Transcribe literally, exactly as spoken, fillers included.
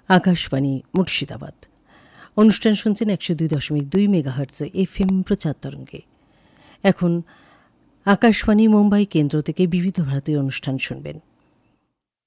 আকাশবাণী মুর্শিদাবাদ। অনুষ্ঠান শুনছেন একশো দুই দশমিক দুই মেগাহার্টজে এফ এম প্রচার তরঙ্গে। এখন আকাশবাণী মুম্বাই কেন্দ্র থেকে বিবিধ ভারতীয় অনুষ্ঠান শুনবেন।